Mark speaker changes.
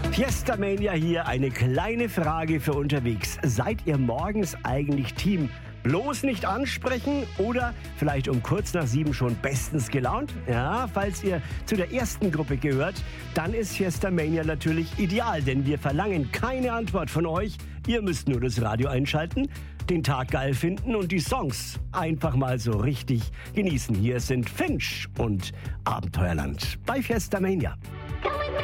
Speaker 1: Fiesta Mania hier, eine kleine Frage für unterwegs. Seid ihr morgens eigentlich Team bloß nicht ansprechen oder vielleicht um kurz nach 7 schon bestens gelaunt? Ja, falls ihr zu der ersten Gruppe gehört, dann ist Fiesta Mania natürlich ideal, denn wir verlangen keine Antwort von euch. Ihr müsst nur das Radio einschalten, den Tag geil finden und die Songs einfach mal so richtig genießen. Hier sind Finch und Abenteuerland bei Fiesta Mania.